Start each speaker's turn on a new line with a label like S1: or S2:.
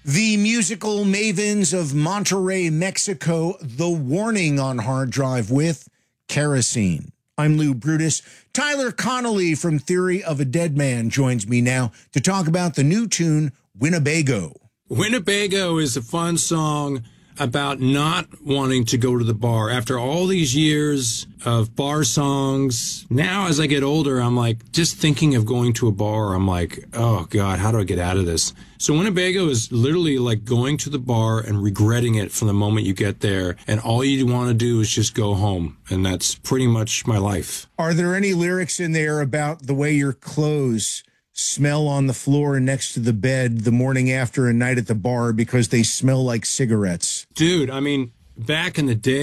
S1: The musical mavens of Monterrey, Mexico, The Warning on Hard Drive with Kerosene. I'm Lou Brutus. Tyler Connolly from Theory of a Dead Man joins me now to talk about the new tune, Winnebago.
S2: Winnebago is a fun song about not wanting to go to the bar. After all these years of bar songs, now as I get older, I'm like, just thinking of going to a bar, I'm like, oh God, how do I get out of this? So Winnebago is literally like going to the bar and regretting it from the moment you get there. And all you want to do is just go home. And that's pretty much my life.
S1: Are there any lyrics in there about the way your clothes smell on the floor next to the bed the morning after a night at the bar because they smell like cigarettes?
S2: Dude, I mean, back in the day,